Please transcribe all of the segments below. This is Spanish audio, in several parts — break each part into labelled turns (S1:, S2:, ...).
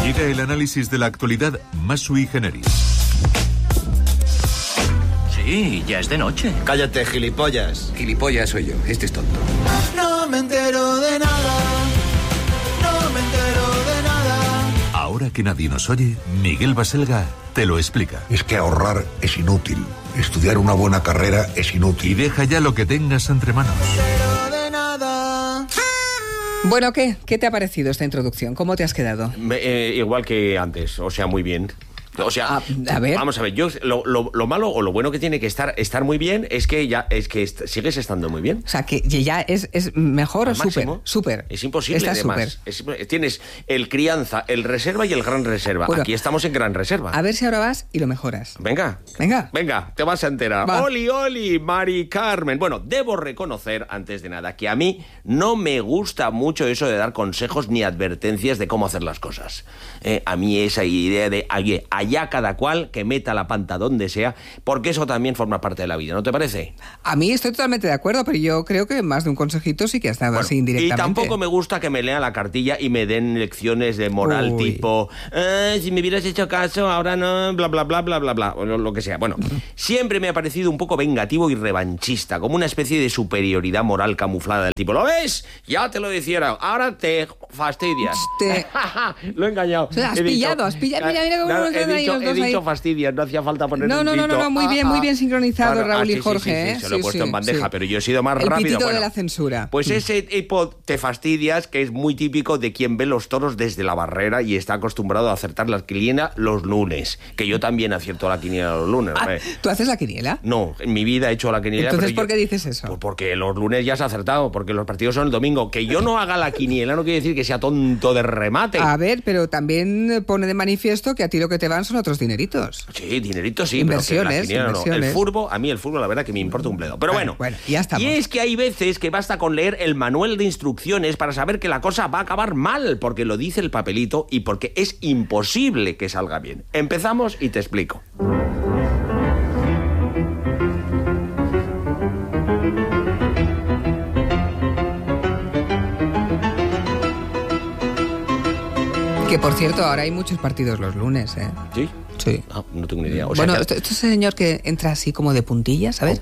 S1: Llega el análisis de la actualidad más sui generis.
S2: Sí, ya es de noche.
S3: Cállate, gilipollas.
S4: Gilipollas soy yo, este es tonto.
S5: No me entero de nada. No me entero de nada.
S1: Ahora que nadie nos oye, Miguel Baselga te lo explica.
S6: Es que ahorrar es inútil. Estudiar una buena carrera es inútil.
S1: Y deja ya lo que tengas entre manos.
S5: No me entero de nada.
S7: Bueno, ¿qué te ha parecido esta introducción? ¿Cómo te has quedado?
S3: Igual que antes, o sea, muy bien. O sea,
S7: a ver.
S3: Vamos a ver, yo lo malo o lo bueno que tiene que estar muy bien es que sigues estando muy bien.
S7: O sea, que ya es mejor o súper.
S3: Es imposible,
S7: Está
S3: además. Tienes el crianza, el reserva y el gran reserva.
S7: Bueno,
S3: aquí estamos en gran reserva.
S7: A ver si ahora vas y lo mejoras.
S3: Venga, te vas a enterar.
S7: Va.
S3: Oli, Mari Carmen. Bueno, debo reconocer, antes de nada, que a mí no me gusta mucho eso de dar consejos ni advertencias de cómo hacer las cosas. A mí esa idea de allá cada cual que meta la panta donde sea, porque eso también forma parte de la vida, ¿no te parece?
S7: A mí estoy totalmente de acuerdo, pero yo creo que más de un consejito sí que ha estado así indirectamente.
S3: Y tampoco me gusta que me lean la cartilla y me den lecciones de moral tipo si me hubieras hecho caso, ahora no, bla, bla, bla, bla, bla, bla, o lo que sea. Bueno, siempre me ha parecido un poco vengativo y revanchista, como una especie de superioridad moral camuflada del tipo, ¿lo ves? Ya te lo decía, ahora te fastidias. Lo he engañado.
S7: O sea, has pillado. Mira cómo
S3: he dicho fastidias, no hacía falta poner un pito.
S7: No, muy bien sincronizado, claro, Raúl y Jorge.
S3: Sí, se lo he puesto en bandeja, pero yo he sido más rápido.
S7: El pitito de la censura.
S3: Pues ese tipo te fastidias, que es muy típico de quien ve los toros desde la barrera y está acostumbrado a acertar la quiniela los lunes, que yo también acierto la quiniela los lunes.
S7: ¿Tú haces la quiniela?
S3: No, en mi vida he hecho la quiniela.
S7: Entonces, ¿por qué dices eso?
S3: Pues porque los lunes ya se ha acertado, porque los partidos son el domingo. Que yo no haga la quiniela no quiere decir que sea tonto de remate.
S7: A ver, pero también pone de manifiesto que a ti lo que te van son otros dineritos.
S3: Sí, dineritos sí,
S7: inversiones,
S3: pero que la quiniela no. A mí el fútbol la verdad que me importa un bledo. Pero bueno,
S7: ya estamos.
S3: Y es que hay veces que basta con leer el manual de instrucciones para saber que la cosa va a acabar mal, porque lo dice el papelito y porque es imposible que salga bien. Empezamos y te explico.
S7: Que por cierto, ahora hay muchos partidos los lunes, ¿eh?
S3: ¿Sí?
S7: Sí.
S3: Ah, no tengo ni idea. O
S7: bueno,
S3: sea
S7: este señor que entra así como de puntillas, a ver.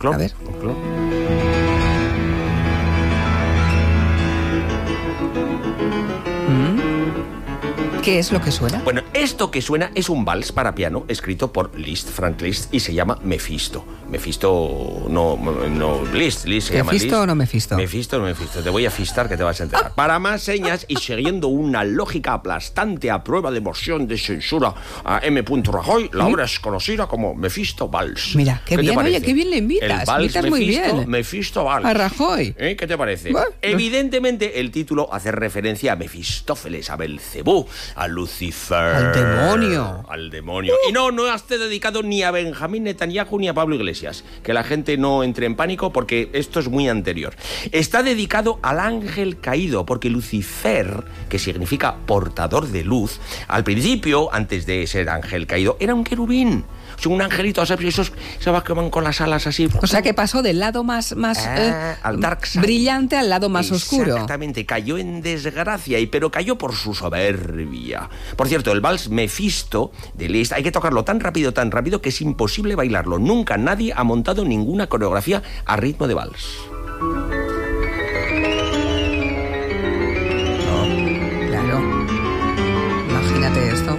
S7: ¿Qué es lo que suena?
S3: Bueno, esto que suena es un vals para piano escrito por Liszt, Frank Liszt, y se llama Mefisto. Mefisto, no Liszt se llama Liszt.
S7: ¿Mefisto o no Mefisto?
S3: Mefisto. Te voy a fistar que te vas a enterar. Para más señas y siguiendo una lógica aplastante a prueba de moción de censura a M. Rajoy, la obra es conocida como Mefisto Vals.
S7: Mira, qué bien, oye, qué bien le invitas.
S3: El vals
S7: invitas muy bien.
S3: Mefisto Vals.
S7: A Rajoy.
S3: ¿Qué te parece?
S7: Bueno,
S3: evidentemente el título hace referencia a Mefistófeles, a Belcebú, a Lucifer.
S7: Al demonio.
S3: Y no esté dedicado ni a Benjamín Netanyahu ni a Pablo Iglesias. Que la gente no entre en pánico porque esto es muy anterior. Está dedicado al ángel caído, porque Lucifer, que significa portador de luz, al principio, antes de ser ángel caído, era un querubín. O sea, un angelito, ¿sabes? Esos que van con las alas así.
S7: O sea, que pasó del lado más
S3: al dark side,
S7: brillante al lado más oscuro.
S3: Exactamente, cayó en desgracia, pero cayó por su soberbia. Por cierto, el vals Mefisto de Liszt hay que tocarlo tan rápido que es imposible bailarlo. Nunca nadie ha montado ninguna coreografía a ritmo de vals.
S7: No, claro. Imagínate esto.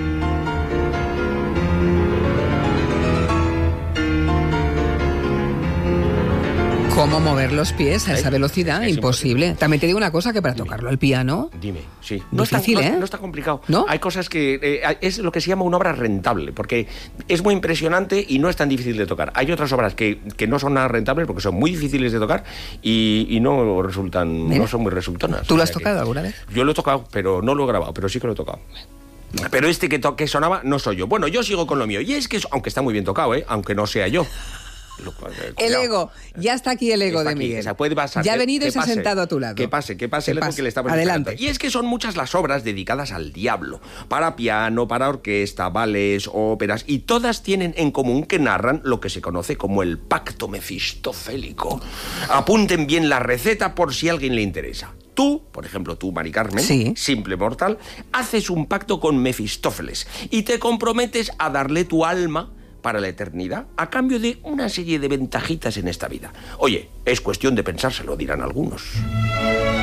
S7: ¿Cómo mover los pies a esa velocidad? Imposible. También te digo una cosa, que para tocarlo al piano...
S3: Dime, sí.
S7: No es fácil, ¿eh?
S3: No está complicado.
S7: ¿No?
S3: Hay cosas que... es lo que se llama una obra rentable, porque es muy impresionante y no es tan difícil de tocar. Hay otras obras que no son nada rentables porque son muy difíciles de tocar y no resultan...
S7: Mira,
S3: no son muy resultonas.
S7: ¿Tú lo has tocado alguna vez?
S3: Yo lo he tocado, pero no lo he grabado, pero sí que lo he tocado. Pero este que sonaba no soy yo. Bueno, yo sigo con lo mío. Y es que, aunque está muy bien tocado, aunque no sea yo.
S7: El ego. Ya está aquí el ego
S3: Está
S7: de
S3: aquí,
S7: Miguel.
S3: o sea, puede pasar.
S7: Ya ha
S3: Que-
S7: venido
S3: que
S7: y se ha
S3: pase.
S7: sentado a tu lado.
S3: Que pase el ego que le estamos
S7: Adelante.
S3: esperando. Y es que son muchas las obras dedicadas al diablo. Para piano, para orquesta, ballets, óperas. Y todas tienen en común que narran lo que se conoce como el pacto mefistofélico. Apunten bien la receta por si a alguien le interesa. Tú, por ejemplo, tú, Mari Carmen,
S7: Sí.
S3: simple mortal, haces un pacto con Mefistófeles y te comprometes a darle tu alma para la eternidad a cambio de una serie de ventajitas en esta vida. Oye, es cuestión de pensárselo, dirán algunos.